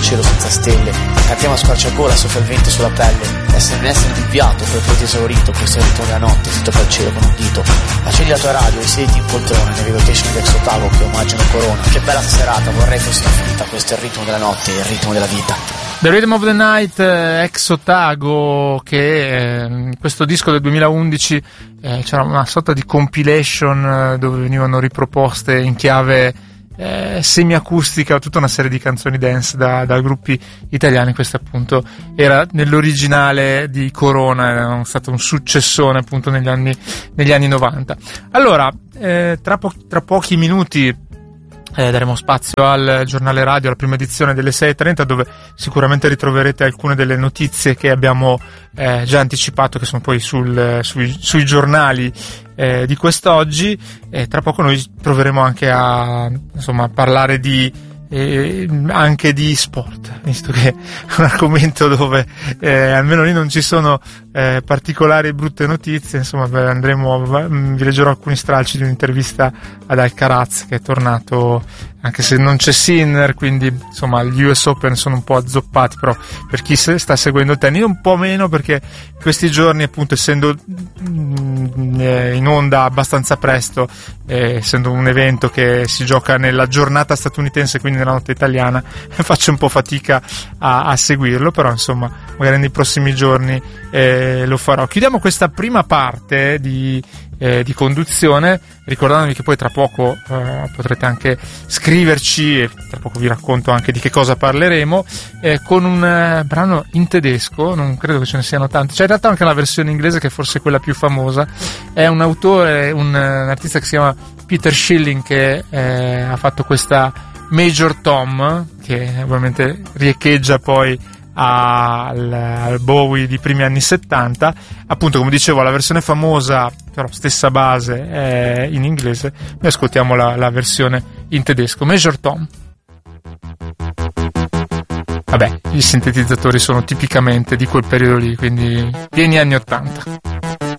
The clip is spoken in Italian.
cielo senza stelle. Cantiamo a squarciagola, soffia il vento sulla pelle. Essere inviato, poi poeti esaurito, questo è il ritmo della notte, si tocca il cielo con un dito. Accendi la tua radio e siediti in poltrona, nelle rotation del Exotago che omaggiano Corona. Che bella serata, vorrei fosse finita, questo è il ritmo della notte, il ritmo della vita. The Rhythm of the Night, Exotago, che in questo disco del 2011 c'era una sorta di compilation dove venivano riproposte in chiave semiacustica tutta una serie di canzoni dance da gruppi italiani. Questo appunto era nell'originale di Corona, era stato un successone appunto negli anni 90. Allora, tra pochi minuti daremo spazio al giornale radio, alla prima edizione delle 6.30, dove sicuramente ritroverete alcune delle notizie che abbiamo già anticipato, che sono poi sui giornali di quest'oggi. Tra poco noi proveremo anche a parlare anche di sport, visto che è un argomento dove almeno lì non ci sono particolari e brutte notizie. Vi leggerò alcuni stralci di un'intervista ad Alcaraz, che è tornato, anche se non c'è Sinner, quindi gli US Open sono un po' azzoppati, però per chi sta seguendo il tennis un po' meno, perché questi giorni, appunto, essendo in onda abbastanza presto, essendo un evento che si gioca nella giornata statunitense, quindi nella notte italiana, faccio un po' fatica a seguirlo, però magari nei prossimi giorni lo farò. Chiudiamo questa prima parte di conduzione, ricordandovi che poi tra poco potrete anche scriverci, e tra poco vi racconto anche di che cosa parleremo, con un brano in tedesco. Non credo che ce ne siano tanti, c'è in realtà anche la versione inglese, che è forse quella più famosa. È un autore, un artista che si chiama Peter Schilling, che ha fatto questa Major Tom, che ovviamente riecheggia poi al Bowie di primi anni 70. Appunto, come dicevo, la versione famosa, però stessa base, è in inglese. Noi ascoltiamo la versione in tedesco, Major Tom. Vabbè, i sintetizzatori sono tipicamente di quel periodo lì, quindi pieni anni 80.